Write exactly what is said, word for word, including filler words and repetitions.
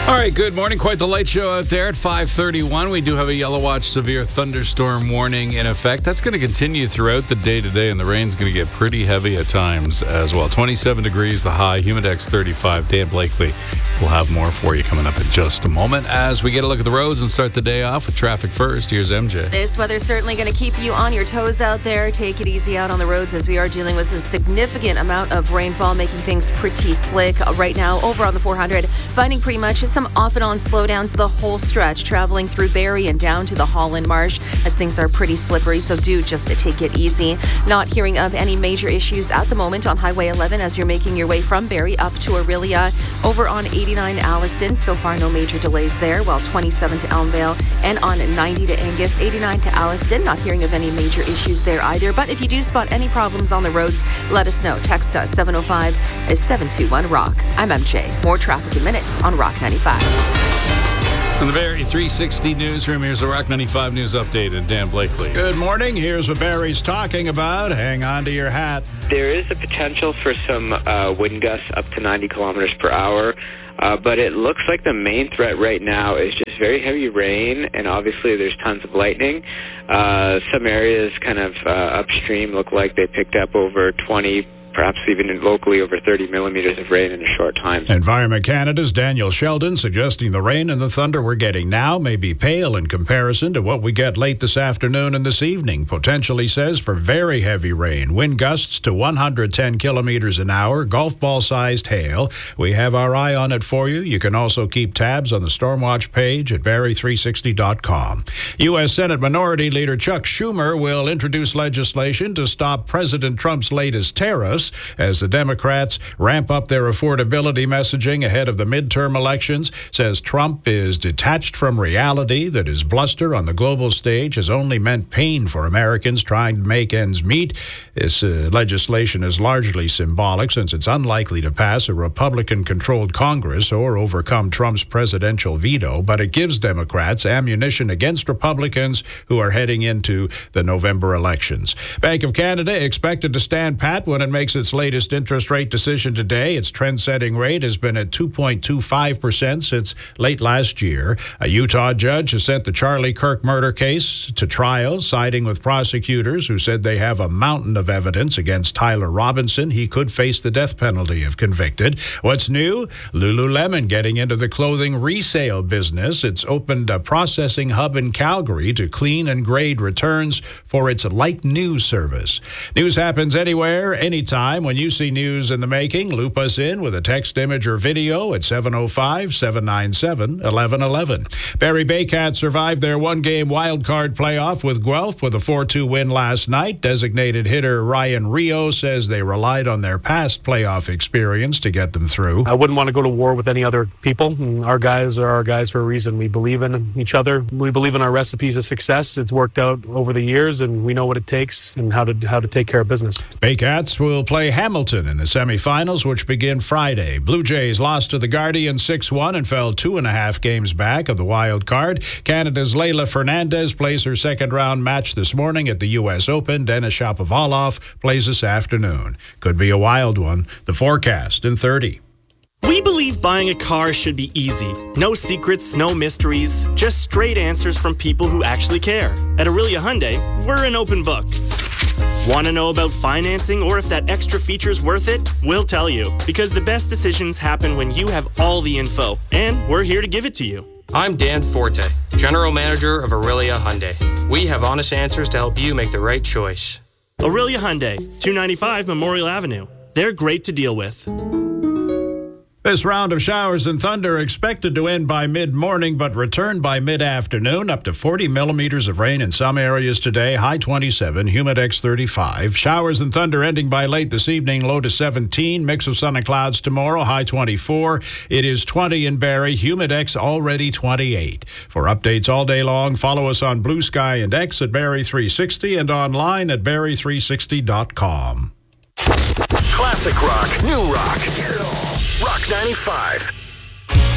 All right, good morning. Quite the light show out there at five thirty-one. We do have a yellow watch severe thunderstorm warning in effect. That's going to continue throughout the day today, and the rain's going to get pretty heavy at times as well. twenty-seven degrees, the high, Humidex thirty-five. Dan Blakely will have more for you coming up in just a moment as we get a look at the roads and start the day off with traffic first. Here's M J. This weather's certainly going to keep you on your toes out there. Take it easy out on the roads as we are dealing with a significant amount of rainfall, making things pretty slick right now over on the four hundred. Finding pretty much some off and on slowdowns the whole stretch, traveling through Barrie and down to the Holland Marsh as things are pretty slippery, so do just take it easy. Not hearing of any major issues at the moment on Highway eleven as you're making your way from Barrie up to Orillia. Over on eighty-nine Alliston, so far no major delays there, while twenty-seven to Elmvale and on ninety to Angus, eighty-nine to Alliston. Not hearing of any major issues there either, but if you do spot any problems on the roads, let us know. Text us seven oh five, seven two one, ROCK. I'm M J. More traffic in minutes on Rock ninety-five. From the Barrie three sixty newsroom, here's a Rock ninety-five news update and Dan Blakely. Good morning. Here's what Barrie's talking about. Hang on to your hat. There is a potential for some uh, wind gusts up to ninety kilometers per hour, uh, but it looks like the main threat right now is just very heavy rain, and obviously there's tons of lightning. Uh, some areas kind of uh, upstream look like they picked up over twenty, perhaps even locally over thirty millimeters of rain in a short time. Environment Canada's Daniel Sheldon suggesting the rain and the thunder we're getting now may be pale in comparison to what we get late this afternoon and this evening. Potential, he says, for very heavy rain. Wind gusts to one hundred ten kilometers an hour, golf ball-sized hail. We have our eye on it for you. You can also keep tabs on the Stormwatch page at barrie three sixty dot com. U S Senate Minority Leader Chuck Schumer will introduce legislation to stop President Trump's latest tariffs as the Democrats ramp up their affordability messaging ahead of the midterm elections. Says Trump is detached from reality, that his bluster on the global stage has only meant pain for Americans trying to make ends meet. This uh, legislation is largely symbolic since it's unlikely to pass a Republican-controlled Congress or overcome Trump's presidential veto, but it gives Democrats ammunition against Republicans who are heading into the November elections. Bank of Canada expected to stand pat when it makes its latest interest rate decision today. Its trend-setting rate has been at two point two five percent since late last year. A Utah judge has sent the Charlie Kirk murder case to trial, siding with prosecutors who said they have a mountain of evidence against Tyler Robinson. He could face the death penalty if convicted. What's new? Lululemon getting into the clothing resale business. It's opened a processing hub in Calgary to clean and grade returns for its Like New service. News happens anywhere, anytime. When you see news in the making, loop us in with a text, image, or video at seven oh five, seven nine seven, one one one one. Barrie Baycats survived their one-game wildcard playoff with Guelph with a four two win last night. Designated hitter Ryan Rio says they relied on their past playoff experience to get them through. I wouldn't want to go to war with any other people. Our guys are our guys for a reason. We believe in each other. We believe in our recipes of success. It's worked out over the years, and we know what it takes and how to how to take care of business. Baycats will play Hamilton in the semifinals, which begin Friday. Blue Jays lost to the Guardians six one and fell two and a half games back of the wild card. Canada's Leylah Fernandez plays her second-round match this morning at the U S Open. Denis Shapovalov plays this afternoon. Could be a wild one. The forecast in thirty. We believe buying a car should be easy. No secrets, no mysteries, just straight answers from people who actually care. At Orillia Hyundai, we're an open book. Want to know about financing or if that extra feature's worth it? We'll tell you, because the best decisions happen when you have all the info, and we're here to give it to you. I'm Dan Forte, General Manager of Orillia Hyundai. We have honest answers to help you make the right choice. Orillia Hyundai, two ninety-five Memorial Avenue. They're great to deal with. This round of showers and thunder expected to end by mid-morning but return by mid-afternoon. Up to forty millimeters of rain in some areas today. High twenty-seven, Humidex thirty-five. Showers and thunder ending by late this evening. Low to seventeen. Mix of sun and clouds tomorrow. High twenty-four. It is twenty in Barrie. Humidex already twenty-eight. For updates all day long, follow us on Blue Sky and X at Barrie three sixty and online at barrie three sixty dot com. Classic rock, new rock. Rock ninety-five.